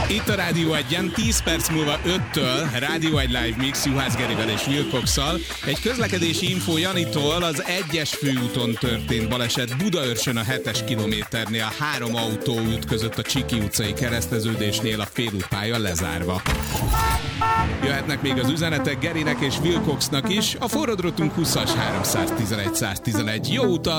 Itt a Rádió 1-en 10 perc múlva 5-től Rádió 1 Live Mix Juhász Gerivel és Wilcoxszal. Egy közlekedési info Janitól: az 1-es főúton történt baleset Budaörsön a 7-es kilométernél, 3 autó ütközött a Csiki utcai kereszteződésnél, a félútpálya lezárva. Jöhetnek még az üzenetek Gerinek és Wilcoxnak is. A forradrotunk 20-as 311 111. Jó utat!